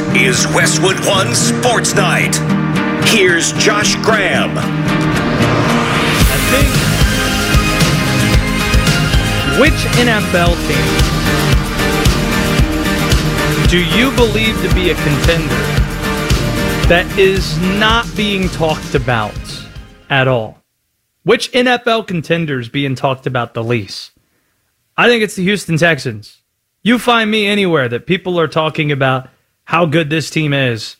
is Westwood One Sports Night. Here's Josh Graham. I think, which NFL team do you believe to be a contender that is not being talked about at all? Which NFL contenders being talked about the least? I think it's the Houston Texans. You find me anywhere that people are talking about how good this team is.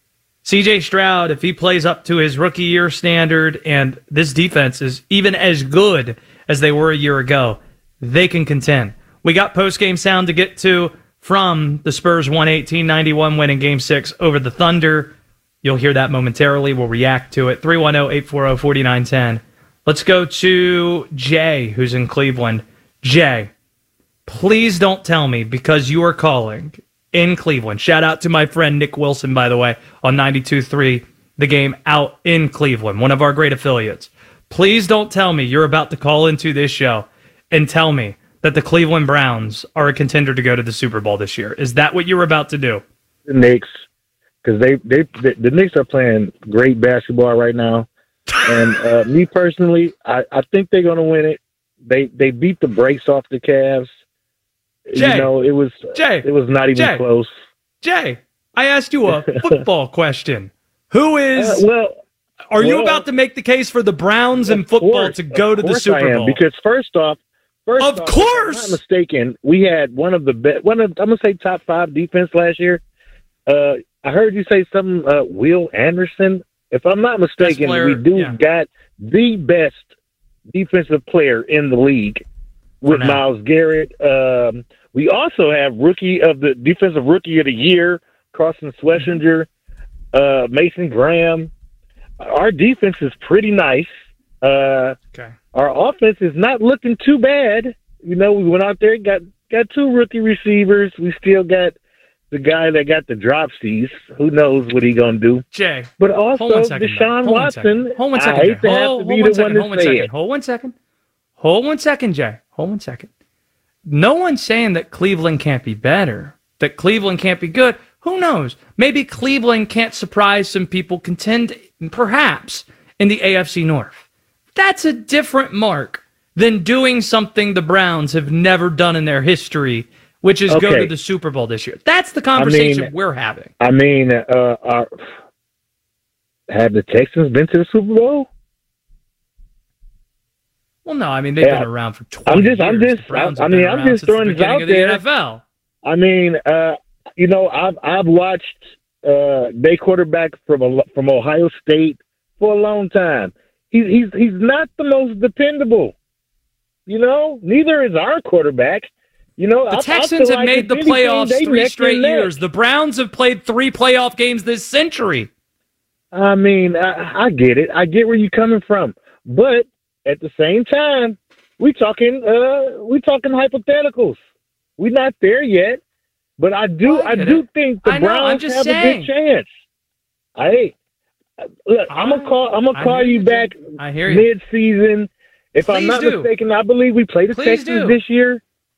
CJ Stroud, if he plays up to his rookie year standard and this defense is even as good as they were a year ago, they can contend. We got post-game sound to get to from the Spurs 118-91 win in Game 6 over the Thunder. You'll hear that momentarily. We'll react to it. 310-840-4910. Let's go to Jay, who's in Cleveland. Jay, please don't tell me, because you are calling in Cleveland. Shout out to my friend Nick Wilson, by the way, on 92.3, The Game out in Cleveland, one of our great affiliates. Please don't tell me you're about to call into this show and tell me that the Cleveland Browns are a contender to go to the Super Bowl this year. Is that what you were about to do? The Knicks, because the Knicks are playing great basketball right now. And me personally, I think they're going to win it. They beat the brakes off the Cavs. Jay, it was not even close. Jay, I asked you a football question. Who is? Are you about to make the case for the Browns in football to go to the Super Bowl? Because first off, of course, if I'm not mistaken, we had one of the best. I'm gonna say top 5 defense last year. I heard you say something. Will Anderson. If I'm not mistaken, we got the best defensive player in the league with Myles Garrett. We also have defensive rookie of the year, Carson Schlesinger, Mason Graham. Our defense is pretty nice. Okay. Our offense is not looking too bad. We went out there, got 2 rookie receivers. We still got the guy that got the dropsies. Who knows what he gonna do? Jay. But also Deshaun Watson. Hold one second. I hate to have to be the one to say it. Hold 1 second. Hold 1 second, Jay. Hold 1 second. No one's saying that Cleveland can't be better, that Cleveland can't be good. Who knows? Maybe Cleveland can't surprise some people, contend perhaps in the AFC North. That's a different mark than doing something the Browns have never done in their history, which is go to the Super Bowl this year. That's the conversation we're having. I mean, have the Texans been to the Super Bowl? Well, no. I mean, they've been around for 20 years. I'm just throwing this out there. The NFL. I mean, I've watched their quarterback from Ohio State for a long time. He's not the most dependable. Neither is our quarterback. The Texans have made the playoffs 3 straight years. The Browns have played 3 playoff games this century. I mean, I get it. I get where you're coming from. But at the same time, we talking hypotheticals. We're not there yet. But I do think the Browns have a good chance. Look, I'm gonna call you back mid-season. If I'm not mistaken, I believe we play the Texans this year.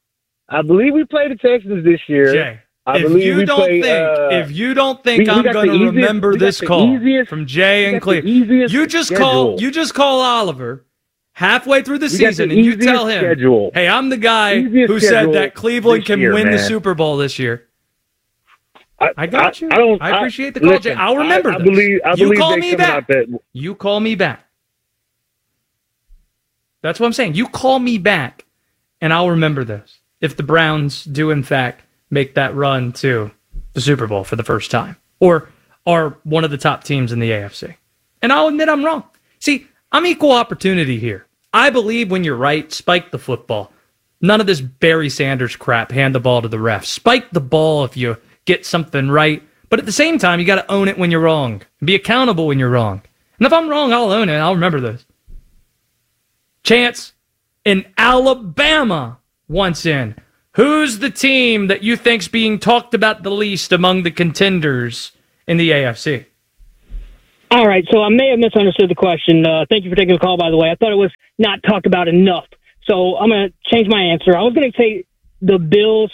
Jay, if you don't think I'm going to remember this call from Jay and Cleve, you just call Oliver halfway through the season and you tell him, hey, I'm the guy who said that Cleveland can win the Super Bowl this year. I got you. I appreciate the call, Jay. I'll remember this. You call me back. You call me back. That's what I'm saying. You call me back, and I'll remember this. If the Browns do, in fact, make that run to the Super Bowl for the first time, or are one of the top teams in the AFC. And I'll admit I'm wrong. See, I'm equal opportunity here. I believe when you're right, spike the football. None of this Barry Sanders crap, hand the ball to the ref. Spike the ball if you get something right. But at the same time, you got to own it when you're wrong. Be accountable when you're wrong. And if I'm wrong, I'll own it. I'll remember this. Chance in Alabama wants in. Who's the team that you think's being talked about the least among the contenders in the AFC? All right, so I may have misunderstood the question. Thank you for taking the call, by the way. I thought it was not talked about enough. So I'm going to change my answer. I was going to say the Bills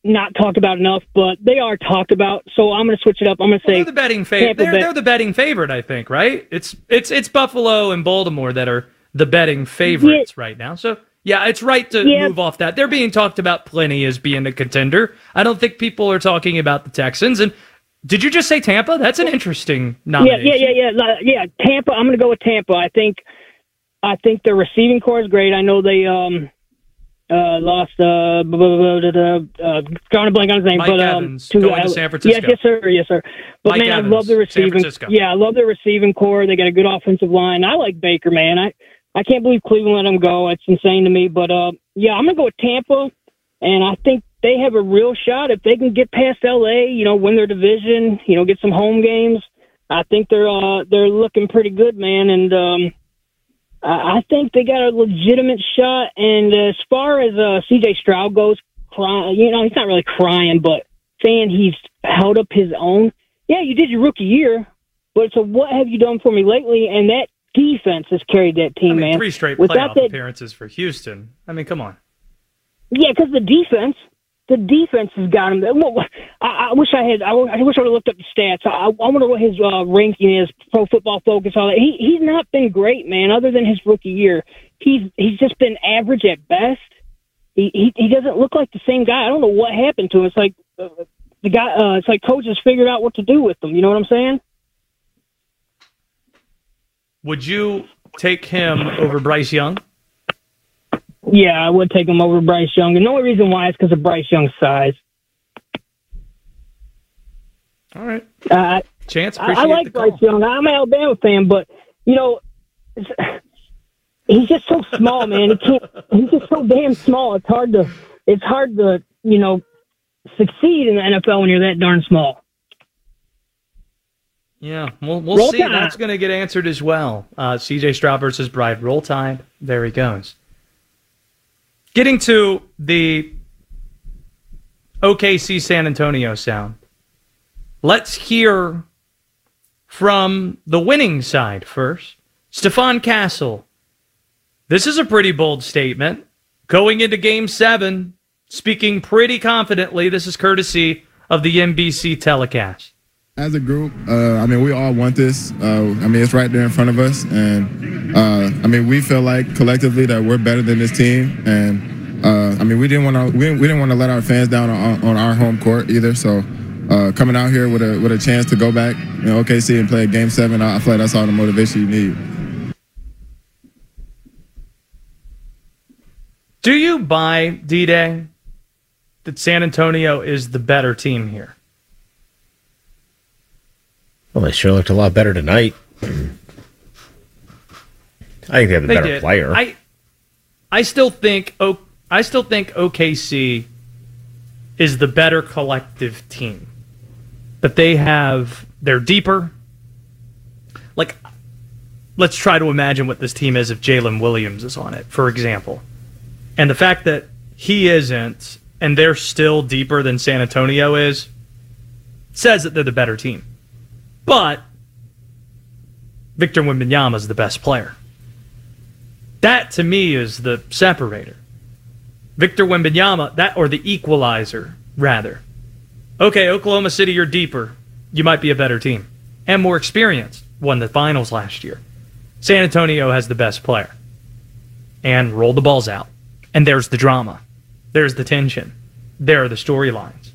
not talked about enough, but they are talked about. So I'm going to switch it up. I'm going to say they're the betting favorite. They're the betting favorite, I think, right? It's Buffalo and Baltimore that are the betting favorites right now. So yeah, it's right to move off that. They're being talked about plenty as being a contender. I don't think people are talking about the Texans. And did you just say Tampa? That's an interesting nomination. Yeah. Tampa. I'm going to go with Tampa. I think their receiving core is great. I know they lost drawing a blank on his name, Mike Evans going to San Francisco. Yes, sir. But Mike Evans, I love the receiving. Yeah, I love the receiving core. They got a good offensive line. I like Baker, man. I can't believe Cleveland let him go. It's insane to me. But yeah, I'm gonna go with Tampa, and I think they have a real shot if they can get past LA. Win their division. Get some home games. I think they're looking pretty good, man. And I think they got a legitimate shot. And as far as C.J. Stroud goes, crying, he's not really crying, but saying he's held up his own. Yeah, you did your rookie year, but so what have you done for me lately? And that defense has carried that team, man. 3 straight playoff appearances for Houston. I mean, come on. Yeah, because the defense has got him. I wish I would have looked up the stats. I wonder what his ranking is. Pro Football Focus, all that. He's not been great, man. Other than his rookie year, he's just been average at best. He doesn't look like the same guy. I don't know what happened to him. It's like the guy. It's like coaches figured out what to do with him. You know what I'm saying? Would you take him over Bryce Young? Yeah, I would take him over Bryce Young. And the only reason why is because of Bryce Young's size. All right. Chance, appreciate I like Bryce Young. I'm an Alabama fan, but, he's just so small, man. He's just so damn small. It's hard to succeed in the NFL when you're that darn small. Yeah, we'll see. That's going to get answered as well. C.J. Stroud versus Bryde. Roll Tide. There he goes. Getting to the OKC San Antonio sound, let's hear from the winning side first. Stephon Castle. This is a pretty bold statement. Going into Game 7, speaking pretty confidently. This is courtesy of the NBC telecast. As a group, we all want this. It's right there in front of us. And, we feel like collectively that we're better than this team. And, we didn't want to let our fans down on our home court either. So coming out here with a chance to go back in OKC and play Game 7, I feel like that's all the motivation you need. Do you buy, D-Day, that San Antonio is the better team here? Well, they sure looked a lot better tonight. I think they have a better player. I still think OKC is the better collective team. But they're deeper. Like, let's try to imagine what this team is if Jalen Williams is on it, for example. And the fact that he isn't, and they're still deeper than San Antonio is, says that they're the better team. But Victor Wembanyama is the best player. That, to me, is the separator. Victor Wembanyama, or the equalizer, rather. Okay, Oklahoma City, you're deeper. You might be a better team. And more experienced. Won the finals last year. San Antonio has the best player. And roll the balls out. And there's the drama. There's the tension. There are the storylines.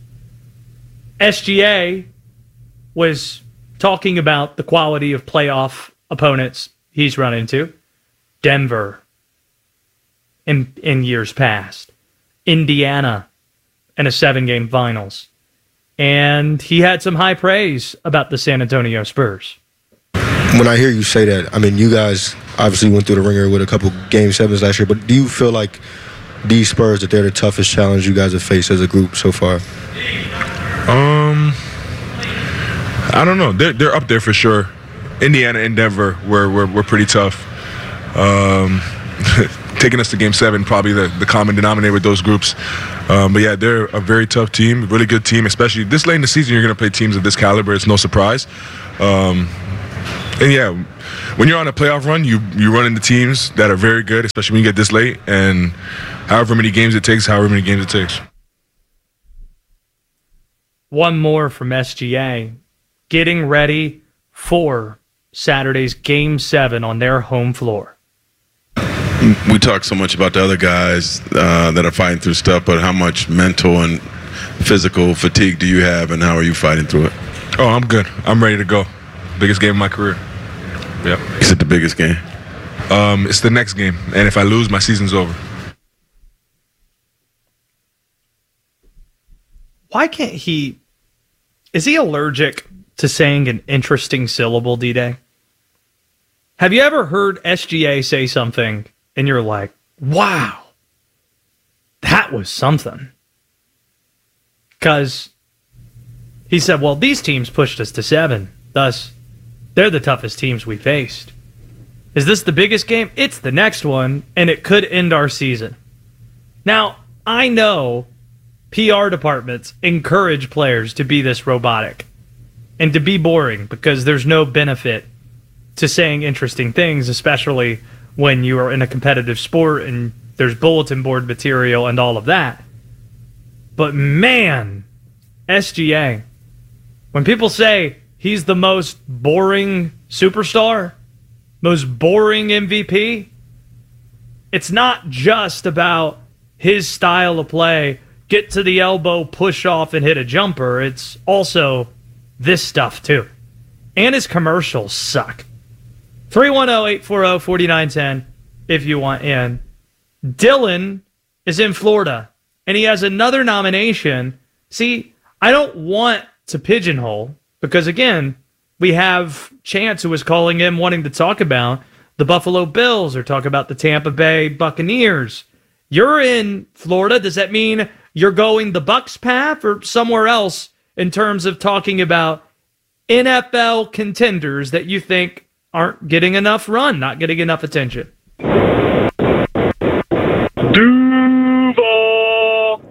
SGA was talking about the quality of playoff opponents he's run into. Denver in years past. Indiana in a 7-game finals. And he had some high praise about the San Antonio Spurs. When I hear you say that, you guys obviously went through the ringer with a couple Game 7s last year, but do you feel like these Spurs, that they're the toughest challenge you guys have faced as a group so far? I don't know. They're up there for sure. Indiana and Denver were pretty tough. Taking us to Game 7, probably the common denominator with those groups. But yeah, they're a very tough team, really good team, especially this late in the season. You're going to play teams of this caliber. It's no surprise. And yeah, when you're on a playoff run, you run into teams that are very good, especially when you get this late. And however many games it takes. one more from SGA, getting ready for Saturday's Game 7 on their home floor. We talk so much about the other guys that are fighting through stuff, but how much mental and physical fatigue do you have, and how are you fighting through it? Oh, I'm good. I'm ready to go. Biggest game of my career. Yep. Is it the biggest game? It's the next game, and if I lose, my season's over. Why can't he... Is he allergic to saying an interesting syllable, D-Day? Have you ever heard SGA say something and you're like, wow, that was something? Because he said, well, these teams pushed us to 7. Thus, they're the toughest teams we faced. Is this the biggest game? It's the next one, and it could end our season. Now, I know PR departments encourage players to be this robotic and to be boring because there's no benefit to saying interesting things, especially when you are in a competitive sport and there's bulletin board material and all of that. But man, SGA, when people say he's the most boring superstar, most boring MVP, it's not just about his style of play, get to the elbow, push off, and hit a jumper. It's also this stuff, too. And his commercials suck. 310-840-4910 if you want in. Dylan is in Florida, and he has another nomination. See, I don't want to pigeonhole, because, again, we have Chance, who was calling in wanting to talk about the Buffalo Bills or talk about the Tampa Bay Buccaneers. You're in Florida. Does that mean you're going the Bucs path or somewhere else in terms of talking about NFL contenders that you think aren't getting enough run, not getting enough attention? Duval!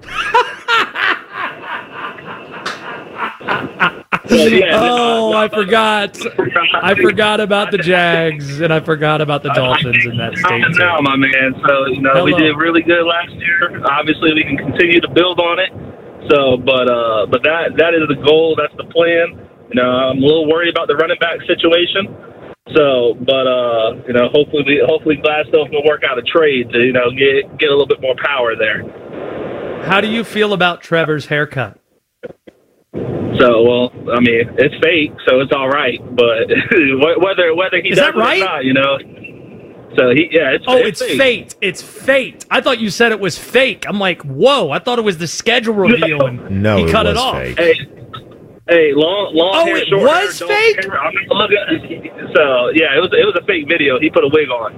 I forgot. I forgot about the Jags, and I forgot about the Dolphins in that state. Now, my man. So, we did really good last year. Obviously, we can continue to build on it. So, but that is the goal. That's the plan. I'm a little worried about the running back situation. So, but hopefully Gladstone can work out a trade to get a little bit more power there. How do you feel about Trevor's haircut? So, well, I mean, it's fake, so it's all right. But whether he does it or not, So it's fate. It's fate. I thought you said it was fake. I'm like, whoa! I thought it was the schedule reveal, and he cut it off. Fake. Hey, long hair, it short was hair, fake. So yeah, it was a fake video. He put a wig on.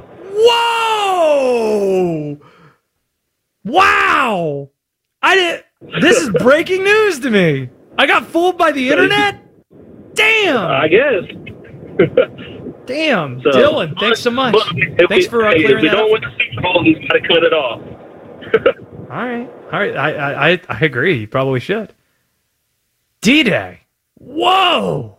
Whoa! Wow! This is breaking news to me. I got fooled by the internet? Damn! I guess. Damn. So, Dylan, thanks so much. Thanks for clearing that up. If we don't win the Super Bowl, he's got to cut it off. All right. I agree. You probably should. D-Day. Whoa!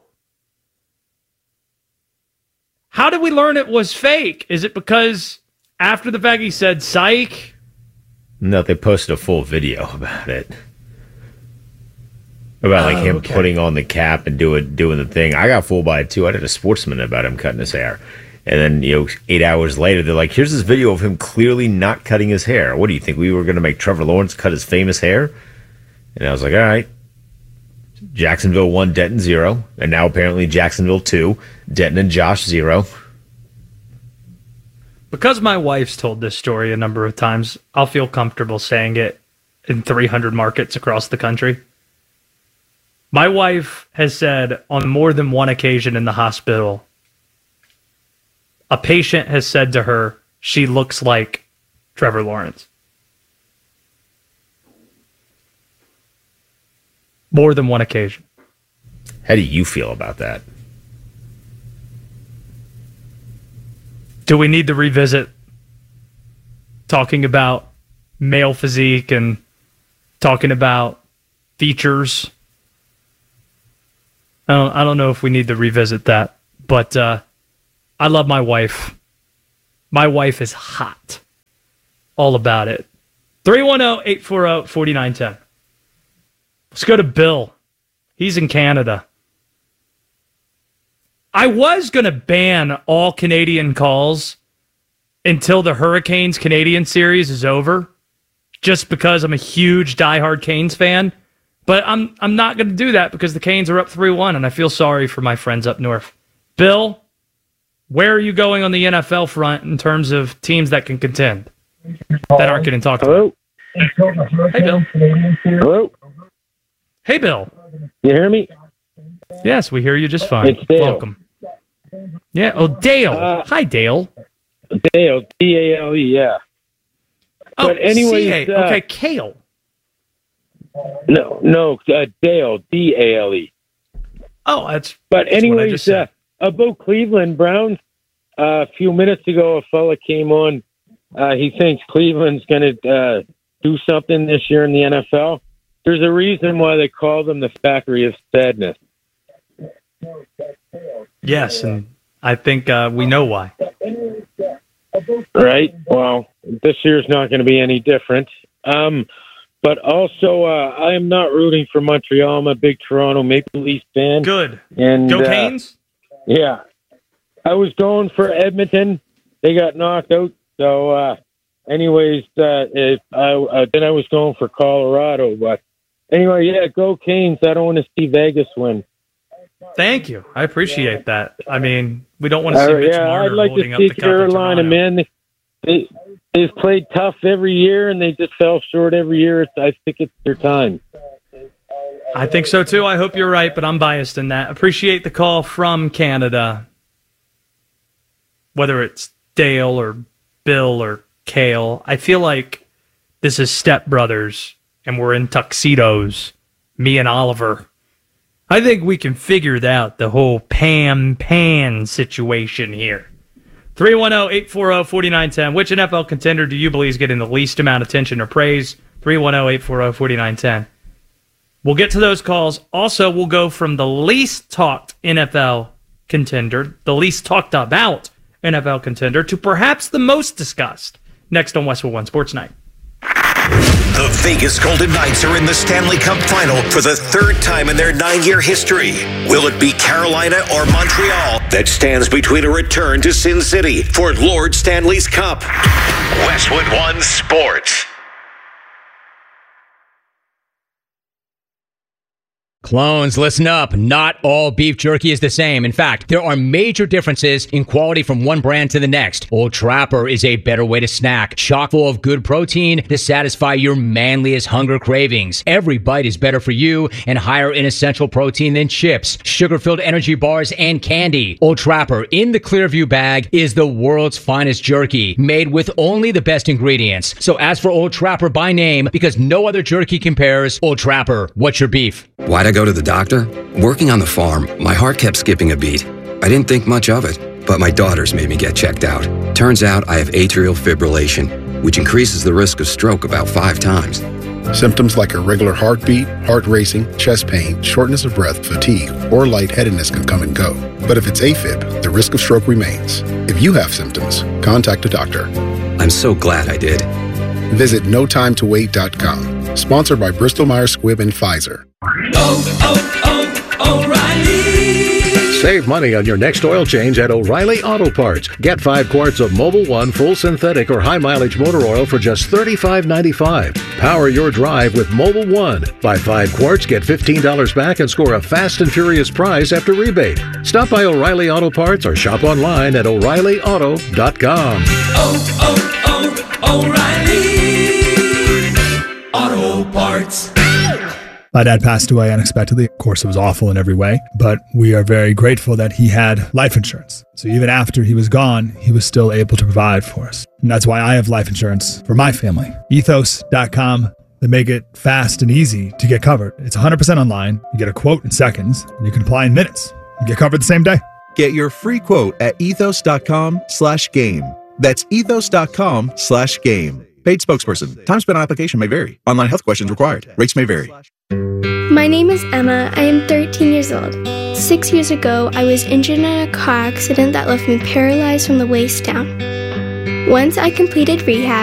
How did we learn it was fake? Is it because after the fact he said psych? No, they posted a full video about it. About him putting on the cap and doing the thing. I got fooled by it too. I did a Sportsman about him cutting his hair. And then, 8 hours later, they're like, here's this video of him clearly not cutting his hair. What do you think? We were going to make Trevor Lawrence cut his famous hair? And I was like, all right. Jacksonville 1, Denton 0. And now apparently Jacksonville 2, Denton and Josh 0. Because my wife's told this story a number of times, I'll feel comfortable saying it in 300 markets across the country. My wife has said on more than one occasion in the hospital, a patient has said to her, she looks like Trevor Lawrence. More than one occasion. How do you feel about that? Do we need to revisit talking about male physique and talking about features? I don't know if we need to revisit that, but I love my wife. My wife is hot. All about it. 310-840-4910. Let's go to Bill He's in Canada. I was going to ban all Canadian calls until the Hurricanes Canadian series is over, just because I'm a huge diehard Canes fan. But I'm not going to do that because the Canes are up 3-1, and I feel sorry for my friends up north. Bill, where are you going on the NFL front in terms of teams that can contend that aren't getting talked about? Hey, Bill. Hello? Hey, Bill. You hear me? Yes, we hear you just fine. It's Dale. Welcome. Yeah. Oh, Dale. Hi, Dale. Dale. D-A-L-E, yeah. Oh, but anyways, okay, Kale. No, Dale. D-A-L-E. Oh, that's. But anyways, about Cleveland Browns, a few minutes ago, a fella came on. He thinks Cleveland's going to do something this year in the NFL. There's a reason why they call them the Factory of Sadness. Yes, and I think we know why. Right? Well, this year's not going to be any different. But also, I am not rooting for Montreal. I'm a big Toronto Maple Leafs fan. Good. And, go Canes? Yeah. I was going for Edmonton. They got knocked out. So, anyways, then I was going for Colorado. But anyway, yeah, go Canes. I don't want to see Vegas win. Thank you. I appreciate that. I mean, we don't want to see Mitch Marner I'd like holding to up see the Carolina, man. They've played tough every year, and they just fell short every year. I think it's their time. I think so, too. I hope you're right, but I'm biased in that. Appreciate the call from Canada. Whether it's Dale or Bill or Kale, I feel like this is Step Brothers, and we're in tuxedos, me and Oliver. I think we can figure out the whole Pan situation here. 310-840-4910. Which NFL contender do you believe is getting the least amount of attention or praise? 310-840-4910. We'll get to those calls. Also, we'll go from the least talked NFL contender, the least talked about NFL contender, to perhaps the most discussed. Next on Westwood One Sports Night. The Vegas Golden Knights are in the Stanley Cup Final for the third time in their 9-year history. Will it be Carolina or Montreal that stands between a return to Sin City for Lord Stanley's Cup? Westwood One Sports. Clones, listen up. Not all beef jerky is the same. In fact, there are major differences in quality from one brand to the next. Old Trapper is a better way to snack, chock full of good protein to satisfy your manliest hunger cravings. Every bite is better for you and higher in essential protein than chips, sugar-filled energy bars, and candy. Old Trapper in the Clearview bag is the world's finest jerky, made with only the best ingredients. So ask for Old Trapper by name because no other jerky compares. Old Trapper, what's your beef? Why'd I go to the doctor? Working on the farm, my heart kept skipping a beat. I didn't think much of it, but my daughters made me get checked out. Turns out I have atrial fibrillation, which increases the risk of stroke about 5 times. Symptoms like irregular heartbeat, heart racing, chest pain, shortness of breath, fatigue, or lightheadedness can come and go. But if it's AFib, the risk of stroke remains. If you have symptoms, contact a doctor. I'm so glad I did. Visit notimetowait.com. Sponsored by Bristol-Myers Squibb and Pfizer. O'Reilly! Save money on your next oil change at O'Reilly Auto Parts. Get 5 quarts of Mobil 1 full synthetic or high mileage motor oil for just $35.95. Power your drive with Mobil 1. Buy 5 quarts, get $15 back, and score a fast and furious prize after rebate. Stop by O'Reilly Auto Parts or shop online at O'ReillyAuto.com. O'Reilly Auto Parts. My dad passed away unexpectedly. Of course, it was awful in every way, but we are very grateful that he had life insurance. So even after he was gone, he was still able to provide for us. And that's why I have life insurance for my family. Ethos.com. They make it fast and easy to get covered. It's 100% online. You get a quote in seconds, and you can apply in minutes. You get covered the same day. Get your free quote at ethos.com/game. That's ethos.com/game. Paid spokesperson. Time spent on application may vary. Online health questions required. Rates may vary. My name is Emma. I am 13 years old. 6 years ago, I was injured in a car accident that left me paralyzed from the waist down. Once I completed rehab,